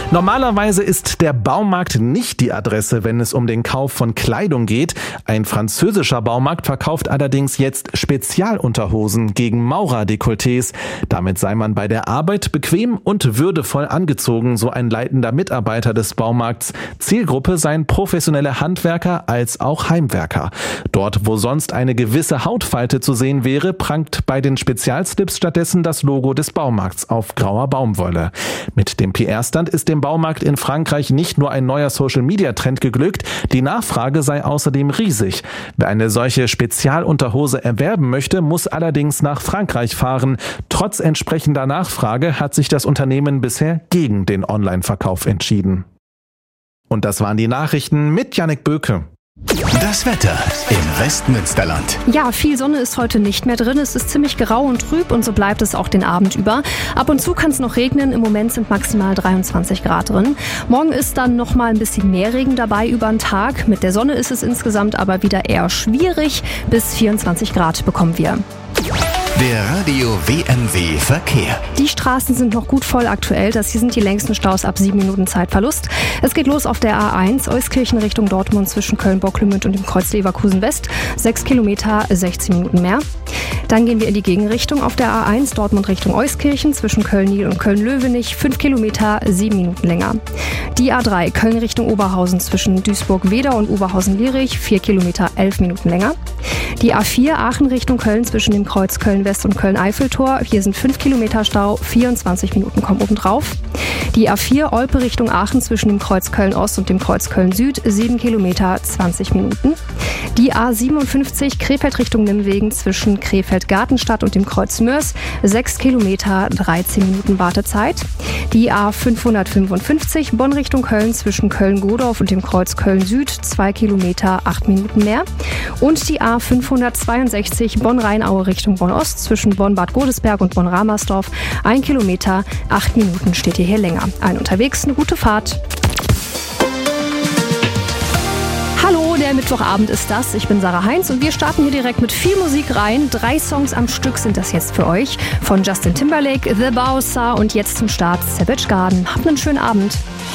Normalerweise ist der Baumarkt nicht die Adresse, wenn es um den Kauf von Kleidung geht. Ein französischer Baumarkt verkauft allerdings jetzt Spezialunterhosen gegen Maurerdekolletés. Damit sei man bei der Arbeit bequem und würdevoll angezogen, so ein leitender Mitarbeiter des Baumarkts. Zielgruppe seien professionelle Handwerker als auch Heimwerker. Dort, wo sonst eine gewisse Hautfalte zu sehen wäre, prangt bei den Spezialslips stattdessen das Logo des Baumarkts auf grauer Baumwolle. Mit dem PR-Stand ist dem Baumarkt in Frankreich nicht nur ein neuer Social-Media-Trend geglückt, die Nachfrage sei außerdem riesig. Wer eine solche Spezialunterhose erwerben möchte, muss allerdings nach Frankreich fahren. Trotz entsprechender Nachfrage hat sich das Unternehmen bisher gegen den Online-Verkauf entschieden. Und das waren die Nachrichten mit Jannik Böke. Das Wetter im Westmünsterland. Ja, viel Sonne ist heute nicht mehr drin. Es ist ziemlich grau und trüb und so bleibt es auch den Abend über. Ab und zu kann es noch regnen. Im Moment sind maximal 23 Grad drin. Morgen ist dann noch mal ein bisschen mehr Regen dabei über den Tag. Mit der Sonne ist es insgesamt aber wieder eher schwierig. Bis 24 Grad bekommen wir. Der Radio WMW Verkehr. Die Straßen sind noch gut voll aktuell. Das hier sind die längsten Staus ab 7 Minuten Zeitverlust. Es geht los auf der A1 Euskirchen Richtung Dortmund zwischen Köln-Bocklemünd und dem Kreuz Leverkusen West. 6 Kilometer, 16 Minuten mehr. Dann gehen wir in die Gegenrichtung auf der A1 Dortmund Richtung Euskirchen zwischen Köln-Niel und Köln-Löwenich. 5 Kilometer, 7 Minuten länger. Die A3 Köln Richtung Oberhausen zwischen Duisburg-Weder und Oberhausen-Lierich. 4 Kilometer, 11 Minuten länger. Die A4 Aachen Richtung Köln zwischen dem Kreuz Köln-West und Köln-Eiffeltor. Hier sind 5 Kilometer Stau, 24 Minuten kommen obendrauf. Die A4 Olpe Richtung Aachen zwischen dem Kreuz Köln-Ost und dem Kreuz Köln-Süd. 7 Kilometer, 20 Minuten. Die A57 Krefeld Richtung Nimwegen zwischen Krefeld-Gartenstadt und dem Kreuz Mörs. 6 Kilometer, 13 Minuten Wartezeit. Die A555 Bonn Richtung Köln zwischen Köln-Godorf und dem Kreuz Köln-Süd. 2 Kilometer, 8 Minuten mehr. Und die A562 Bonn-Rheinaue Richtung Bonn-Ost zwischen Bonn-Bad Godesberg und Bonn-Ramersdorf. 1 Kilometer, 8 Minuten steht ihr hier länger. Allen unterwegs eine gute Fahrt. Hallo, der Mittwochabend ist das. Ich bin Sarah Heinz und wir starten hier direkt mit viel Musik rein. 3 Songs am Stück sind das jetzt für euch. Von Justin Timberlake, The Bowser und jetzt zum Start Savage Garden. Habt einen schönen Abend.